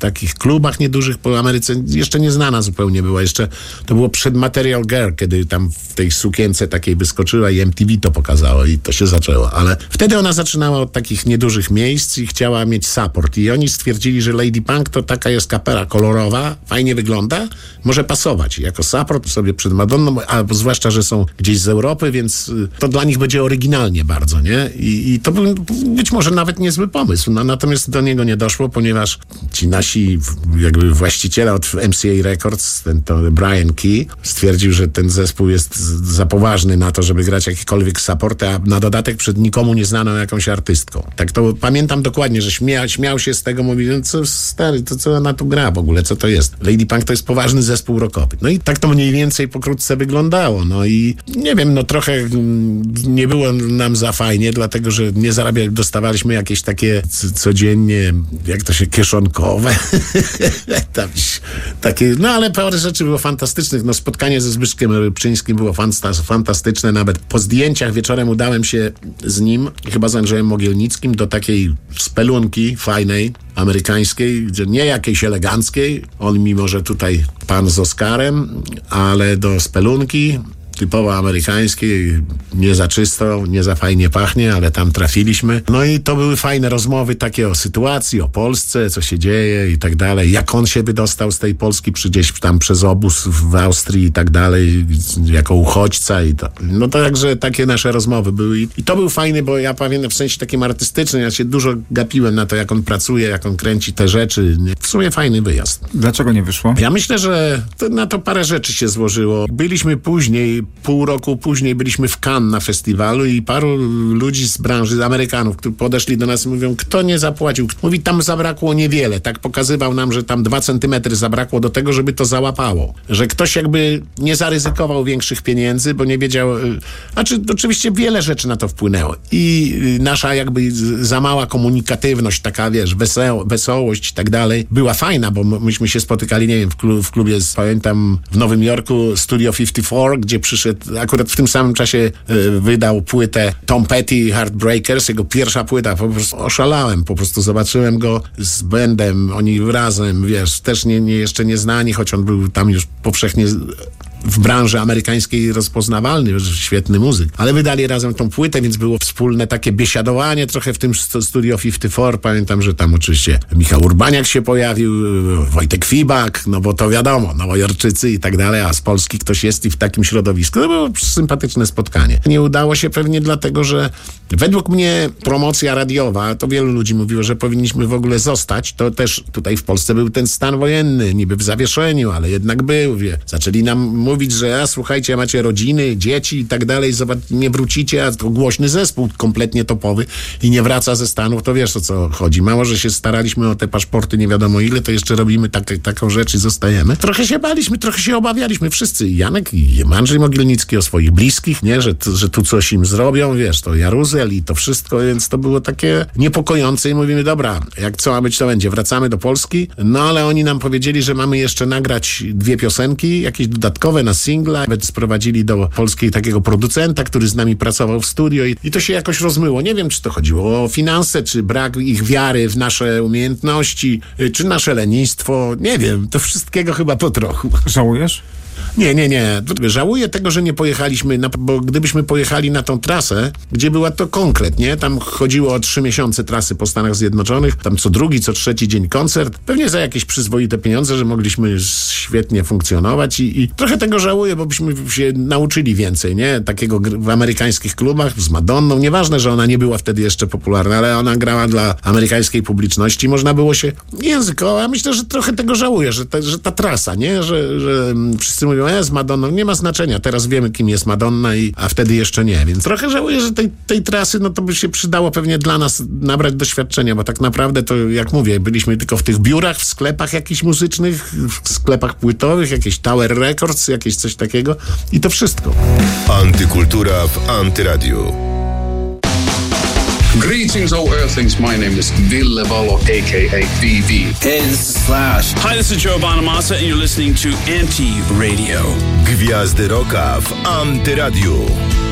takich klubach niedużych po Ameryce. Jeszcze nieznana zupełnie była. Jeszcze to było przed Material Girl, kiedy tam w tej sukience takiej wyskoczyła i MTV to pokazało i to się zaczęło. Ale wtedy ona zaczynała od takich niedużych miejsc i chciała mieć support. I oni stwierdzili, że Lady Punk to taka jest kapela kolorowa, fajnie wygląda, może pasować. Jako support sobie przed Madonną, a zwłaszcza, że są gdzieś z Europy, więc to dla nich będzie oryginalnie bardzo, nie? I to był być może nawet niezły pomysł. No, natomiast do niego nie doszło, ponieważ ci nasi jakby właściciele od MCA Records, ten Brian Key, stwierdził, że ten zespół jest za poważny na to, żeby grać jakikolwiek support, a na dodatek przed nikomu nieznaną jakąś artystką. Tak to pamiętam dokładnie, że śmiał się z tego, mówi, no co stary, to co ona tu gra w ogóle, co to jest? Lady Punk to jest poważny zespół rockowy. No i tak to mniej więcej pokrótce wyglądało. No i nie wiem, no trochę nie było nam za fajnie, dlatego, że nie dostawaliśmy jakieś takie codziennie, jak to się, kieszonkowe. Takie, no ale parę rzeczy było fantastycznych. No spotkanie ze Zbyszkiem Rybczyńskim było fantastyczne. Nawet po zdjęciach wieczorem udałem się z nim, chyba z Andrzejem Mogielnickim, do takiej spelunki fajnej, amerykańskiej, nie jakiejś eleganckiej. On mimo, że tutaj pan z Oscarem, ale do spelunki typowo amerykańskiej, nie za czysto, nie za fajnie pachnie, ale tam trafiliśmy. No i to były fajne rozmowy takie o sytuacji, o Polsce, co się dzieje i tak dalej. Jak on się wydostał z tej Polski gdzieś tam przez obóz w Austrii i tak dalej, jako uchodźca i to. No to także takie nasze rozmowy były. I to był fajny, bo ja pamiętam w sensie takim artystycznym, ja się dużo gapiłem na to, jak on pracuje, jak on kręci te rzeczy. W sumie fajny wyjazd. Dlaczego nie wyszło? Ja myślę, że na to parę rzeczy się złożyło. Byliśmy później, pół roku później byliśmy w Cannes na festiwalu i paru ludzi z branży, z Amerykanów, którzy podeszli do nas i mówią, kto nie zapłacił. Mówi, tam zabrakło niewiele. Tak pokazywał nam, że tam 2 centymetry zabrakło do tego, żeby to załapało. Że ktoś jakby nie zaryzykował większych pieniędzy, bo nie wiedział... Znaczy, oczywiście wiele rzeczy na to wpłynęło. I nasza jakby za mała komunikatywność, taka, wiesz, wesołość i tak dalej, była fajna, bo myśmy się spotykali, nie wiem, w klubie, pamiętam, w Nowym Jorku, Studio 54, gdzie przyszedł, akurat w tym samym czasie wydał płytę Tom Petty, Heartbreakers, jego pierwsza płyta, po prostu oszalałem, po prostu zobaczyłem go z bandem, oni razem, wiesz, też jeszcze nieznani, choć on był tam już powszechnie w branży amerykańskiej rozpoznawalny, świetny muzyk, ale wydali razem tą płytę, więc było wspólne takie biesiadowanie trochę w tym Studio 54. Pamiętam, że tam oczywiście Michał Urbaniak się pojawił, Wojtek Fibak, no bo to wiadomo, Nowojorczycy i tak dalej, a z Polski ktoś jest i w takim środowisku. To było sympatyczne spotkanie. Nie udało się pewnie dlatego, że według mnie promocja radiowa, to wielu ludzi mówiło, że powinniśmy w ogóle zostać. To też tutaj w Polsce był ten stan wojenny, niby w zawieszeniu, ale jednak był. Zaczęli nam mówić, że słuchajcie, macie rodziny, dzieci i tak dalej, nie wrócicie, a to głośny zespół kompletnie topowy i nie wraca ze Stanów, to wiesz, o co chodzi. Mało, że się staraliśmy o te paszporty nie wiadomo ile, to jeszcze robimy taką rzecz i zostajemy. Trochę się baliśmy, trochę się obawialiśmy wszyscy. Janek i Andrzej Mogielnicki o swoich bliskich, nie, że tu coś im zrobią, wiesz, to Jaruzel i to wszystko, więc to było takie niepokojące i mówimy, dobra, jak co ma być, to będzie. Wracamy do Polski, no ale oni nam powiedzieli, że mamy jeszcze nagrać 2 piosenki, jakieś dodatkowe na singla. Nawet sprowadzili do Polski takiego producenta, który z nami pracował w studio i to się jakoś rozmyło. Nie wiem, czy to chodziło o finanse, czy brak ich wiary w nasze umiejętności, czy nasze lenistwo. Nie wiem, to wszystkiego chyba po trochu. Żałujesz? Nie. Żałuję tego, że nie pojechaliśmy, bo gdybyśmy pojechali na tą trasę, gdzie była to konkret, nie? Tam chodziło o 3 miesiące trasy po Stanach Zjednoczonych, tam co drugi, co trzeci dzień koncert, pewnie za jakieś przyzwoite pieniądze, że mogliśmy świetnie funkcjonować i trochę tego żałuję, bo byśmy się nauczyli więcej, nie? Takiego w amerykańskich klubach z Madonną, nieważne, że ona nie była wtedy jeszcze popularna, ale ona grała dla amerykańskiej publiczności, można było się językowo, ja myślę, że trochę tego żałuję, że ta trasa, nie? Że wszyscy mówią, z Madonną, nie ma znaczenia, teraz wiemy, kim jest Madonna, a wtedy jeszcze nie, więc trochę żałuję, że tej trasy, no to by się przydało pewnie dla nas nabrać doświadczenia, bo tak naprawdę to, jak mówię, byliśmy tylko w tych biurach, w sklepach jakichś muzycznych, w sklepach płytowych, jakieś Tower Records, jakieś coś takiego i to wszystko. Antykultura w Antyradiu. Greetings, all Earthlings. My name is Ville Valo, a.k.a. VV. Hey, this is Slash. Hi, this is Joe Bonamassa, and you're listening to Anti-Radio. Gwiazdy Rocka w Antyradiu.